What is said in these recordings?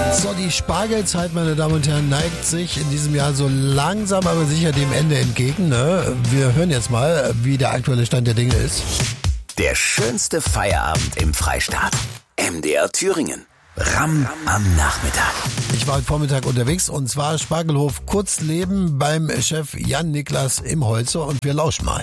So, die Spargelzeit, meine Damen und Herren, neigt sich in diesem Jahr so langsam, aber sicher dem Ende entgegen. Ne? Wir hören jetzt mal, wie der aktuelle Stand der Dinge ist. Der schönste Feierabend im Freistaat. MDR Thüringen. Ramm am Nachmittag. Ich war heute Vormittag unterwegs und zwar Spargelhof Kurzleben beim Chef Jan Niklas im Holze und wir lauschen mal.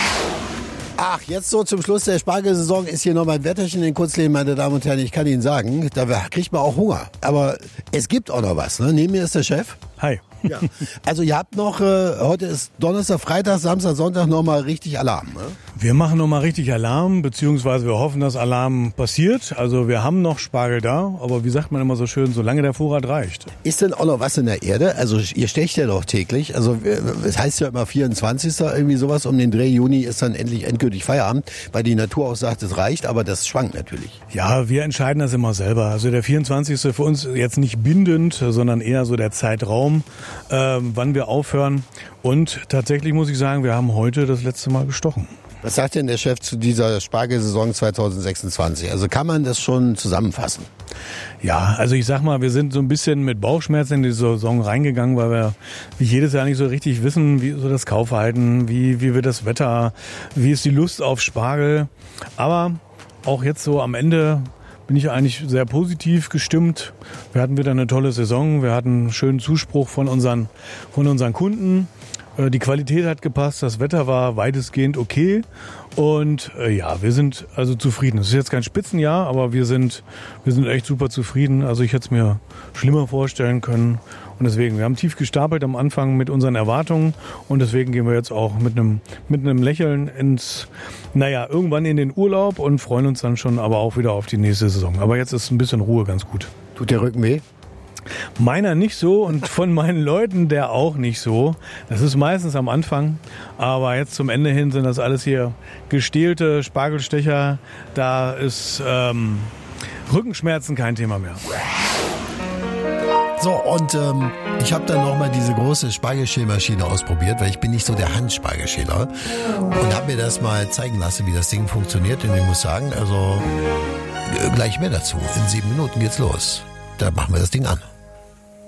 Ach, jetzt so zum Schluss der Spargelsaison ist hier noch mein Wetterchen in Kurzleben, meine Damen und Herren. Ich kann Ihnen sagen, da kriegt man auch Hunger. Aber es gibt auch noch was. Ne? Neben mir ist der Chef. Hi. Ja. Also ihr habt noch, heute ist Donnerstag, Freitag, Samstag, Sonntag nochmal richtig Alarm. Ne? Wir machen nochmal richtig Alarm, beziehungsweise wir hoffen, dass Alarm passiert. Also wir haben noch Spargel da, aber wie sagt man immer so schön, solange der Vorrat reicht. Ist denn auch noch was in der Erde? Also ihr stecht ja doch täglich. Also es heißt ja immer 24. irgendwie sowas. Um den Dreh Juni ist dann endgültig Feierabend, weil die Natur auch sagt, es reicht, aber das schwankt natürlich. Ja, wir entscheiden das immer selber. Also der 24. für uns jetzt nicht bindend, sondern eher so der Zeitraum, wann wir aufhören. Und tatsächlich muss ich sagen, wir haben heute das letzte Mal gestochen. Was sagt denn der Chef zu dieser Spargelsaison 2026? Also kann man das schon zusammenfassen? Ja, also ich sag mal, wir sind so ein bisschen mit Bauchschmerzen in die Saison reingegangen, weil wir wie jedes Jahr nicht so richtig wissen, wie so das Kaufverhalten, wie wird das Wetter, wie ist die Lust auf Spargel. Aber auch jetzt so am Ende bin ich eigentlich sehr positiv gestimmt. Wir hatten wieder eine tolle Saison, wir hatten einen schönen Zuspruch von unseren Kunden. Die Qualität hat gepasst, das Wetter war weitestgehend okay und ja, wir sind also zufrieden. Es ist jetzt kein Spitzenjahr, aber wir sind echt super zufrieden. Also ich hätte es mir schlimmer vorstellen können und deswegen, wir haben tief gestapelt am Anfang mit unseren Erwartungen und deswegen gehen wir jetzt auch mit einem Lächeln irgendwann in den Urlaub und freuen uns dann schon aber auch wieder auf die nächste Saison. Aber jetzt ist ein bisschen Ruhe ganz gut. Tut der Rücken weh? Meiner nicht so und von meinen Leuten der auch nicht so. Das ist meistens am Anfang, aber jetzt zum Ende hin sind das alles hier gestählte Spargelstecher. Da ist Rückenschmerzen kein Thema mehr. So, und ich habe dann nochmal diese große Spargelschälmaschine ausprobiert, weil ich bin nicht so der Handspargelschäler und habe mir das mal zeigen lassen, wie das Ding funktioniert. Und ich muss sagen, also gleich mehr dazu. In 7 Minuten geht's los. Da machen wir das Ding an.